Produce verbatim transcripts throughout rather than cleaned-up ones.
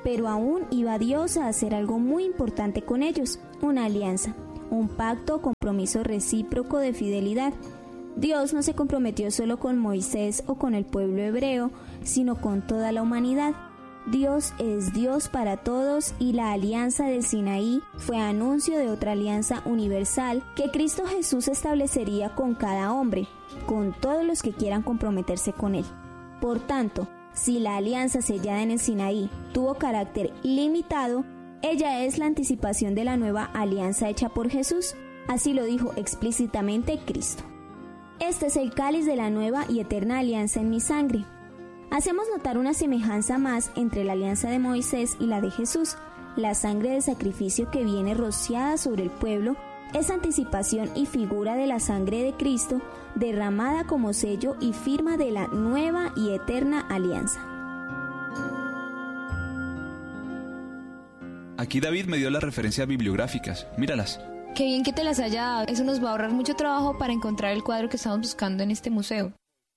pero aún iba Dios a hacer algo muy importante con ellos, una alianza, un pacto o compromiso recíproco de fidelidad. Dios no se comprometió solo con Moisés o con el pueblo hebreo, sino con toda la humanidad. Dios es Dios para todos y la alianza del Sinaí fue anuncio de otra alianza universal que Cristo Jesús establecería con cada hombre, con todos los que quieran comprometerse con Él. Por tanto, si la alianza sellada en el Sinaí tuvo carácter limitado, ella es la anticipación de la nueva alianza hecha por Jesús. Así lo dijo explícitamente Cristo. Este es el cáliz de la nueva y eterna alianza en mi sangre. Hacemos notar una semejanza más entre la alianza de Moisés y la de Jesús. La sangre del sacrificio que viene rociada sobre el pueblo es anticipación y figura de la sangre de Cristo, derramada como sello y firma de la nueva y eterna alianza. Aquí David me dio las referencias bibliográficas. Míralas. Qué bien que te las haya dado. Eso nos va a ahorrar mucho trabajo para encontrar el cuadro que estamos buscando en este museo.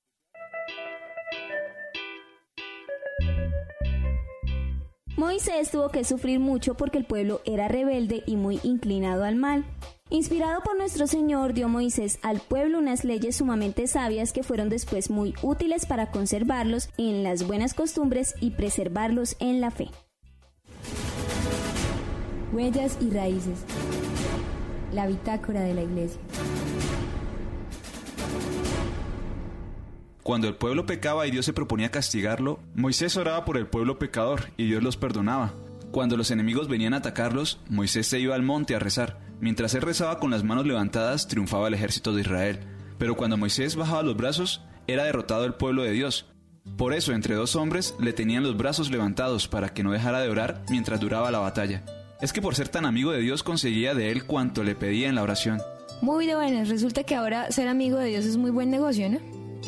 Moisés tuvo que sufrir mucho porque el pueblo era rebelde y muy inclinado al mal. Inspirado por nuestro Señor, dio Moisés al pueblo unas leyes sumamente sabias que fueron después muy útiles para conservarlos en las buenas costumbres y preservarlos en la fe. Huellas y raíces. La bitácora de la Iglesia. Cuando el pueblo pecaba y Dios se proponía castigarlo, Moisés oraba por el pueblo pecador y Dios los perdonaba. Cuando los enemigos venían a atacarlos, Moisés se iba al monte a rezar. Mientras él rezaba con las manos levantadas, triunfaba el ejército de Israel. Pero cuando Moisés bajaba los brazos, era derrotado el pueblo de Dios. Por eso, entre dos hombres, le tenían los brazos levantados para que no dejara de orar mientras duraba la batalla. Es que por ser tan amigo de Dios conseguía de él cuanto le pedía en la oración. Muy de buenas, resulta que ahora ser amigo de Dios es muy buen negocio, ¿no?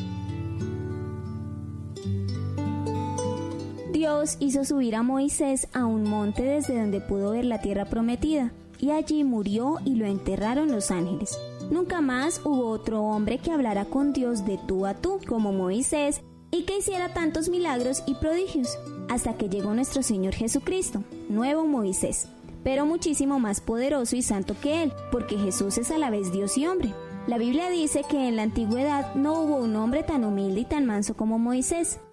Dios hizo subir a Moisés a un monte desde donde pudo ver la tierra prometida, y allí murió y lo enterraron los ángeles. Nunca más hubo otro hombre que hablara con Dios de tú a tú, como Moisés, y que hiciera tantos milagros y prodigios, hasta que llegó nuestro Señor Jesucristo, nuevo Moisés, pero muchísimo más poderoso y santo que él, porque Jesús es a la vez Dios y hombre. La Biblia dice que en la antigüedad no hubo un hombre tan humilde y tan manso como Moisés.